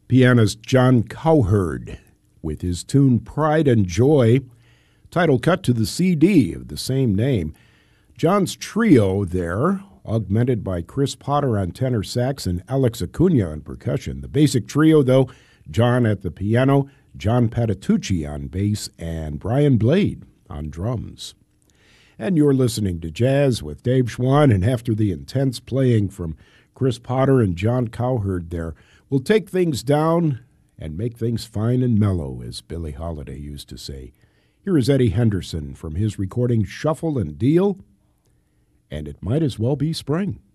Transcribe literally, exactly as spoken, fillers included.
Pianist John Cowherd with his tune Pride and Joy, title cut to the C D of the same name. John's trio there, augmented by Chris Potter on tenor sax and Alex Acuna on percussion. The basic trio, though, John at the piano, John Patitucci on bass, and Brian Blade on drums. And you're listening to Jazz with Dave Schwann, and after the intense playing from Chris Potter and John Cowherd there, we'll take things down and make things fine and mellow, as Billie Holiday used to say. Here is Eddie Henderson from his recording Shuffle and Deal, and It Might As Well Be Spring.